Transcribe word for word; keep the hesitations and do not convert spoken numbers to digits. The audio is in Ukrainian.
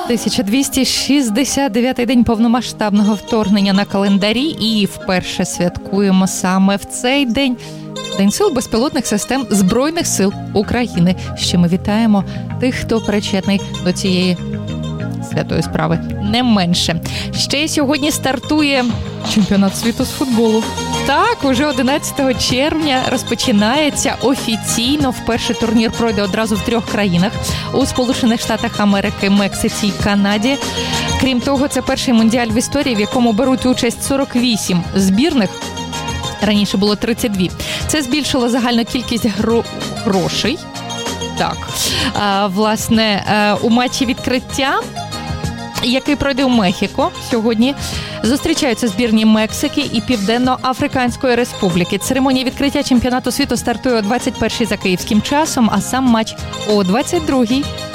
тисяча двісті шістдесят дев'ятий день повномасштабного вторгнення на календарі, і вперше святкуємо саме в цей день День сил безпілотних систем Збройних сил України. Ще ми вітаємо тих, хто причетний до цієї святої справи. Не менше. Ще сьогодні стартує чемпіонат світу з футболу. Так, уже одинадцятого червня розпочинається офіційно. Вперше турнір пройде одразу в трьох країнах. У Сполучених Штатах Америки, Мексиці і Канаді. Крім того, це перший мундіаль в історії, в якому беруть участь сорок вісім збірних. Раніше було тридцять два. Це збільшило загальну кількість гро... грошей. Так. А, власне, у матчі відкриття, який пройде у Мехіко сьогодні, зустрічаються збірні Мексики і Південно-Африканської Республіки. Церемонія відкриття чемпіонату світу стартує о двадцять першій за київським часом, а сам матч о двадцять другій